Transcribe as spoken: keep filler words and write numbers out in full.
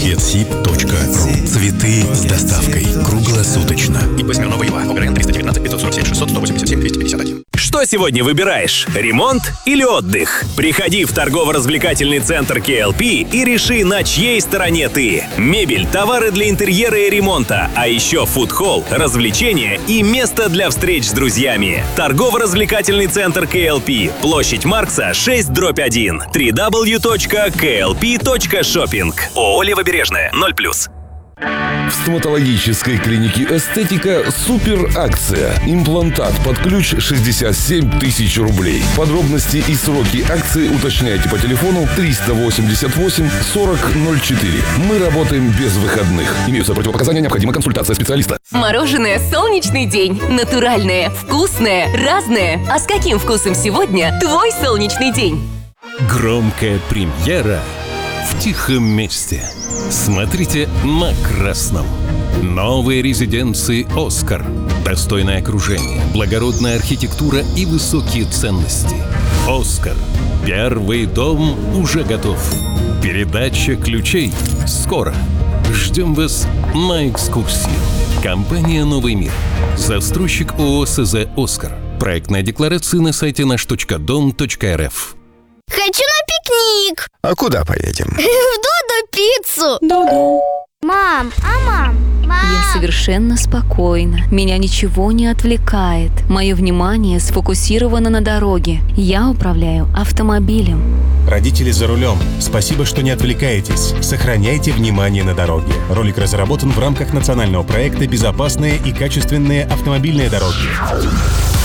цветсиб точка ру. Цветы с доставкой круглосуточно. ип Смирнова И В А. ОГРН триста девятнадцать пятьсот сорок семь шестьсот сто восемьдесят семь двести пятьдесят один. Что сегодня выбираешь? Ремонт или отдых? Приходи в торгово-развлекательный центр кей эл пи и реши, на чьей стороне ты. Мебель, товары для интерьера и ремонта, а еще фуд-холл, развлечения и место для встреч с друзьями. Торгово-развлекательный центр кей эл пи. Площадь Маркса, шесть дробь один. дабл ю дабл ю дабл ю точка кей эл пи точка шоппинг. ООО «Левобережная», ноль плюс. В стоматологической клинике «Эстетика» супер акция. Имплантат под ключ шестьдесят семь тысяч рублей. Подробности и сроки акции уточняйте по телефону триста восемьдесят восемь сорок ноль четыре. Мы работаем без выходных. Имеются противопоказания, необходима консультация специалиста. Мороженое «Солнечный день». Натуральное, вкусное, разное. А с каким вкусом сегодня твой солнечный день? Громкая премьера в тихом месте. Смотрите на красном. Новые резиденции «Оскар». Достойное окружение, благородная архитектура и высокие ценности. «Оскар». Первый дом уже готов. Передача ключей скоро. Ждем вас на экскурсию. Компания «Новый мир». Застройщик ООО СЗ «Оскар». Проектная декларация на сайте наш точка дом точка эр эф. Хочу на пикник. А куда поедем? В Додо пиццу. Ду-ду. Мам, а мам? Мам. Я совершенно спокойна. Меня ничего не отвлекает. Мое внимание сфокусировано на дороге. Я управляю автомобилем. Родители за рулем. Спасибо, что не отвлекаетесь. Сохраняйте внимание на дороге. Ролик разработан в рамках национального проекта «Безопасные и качественные автомобильные дороги».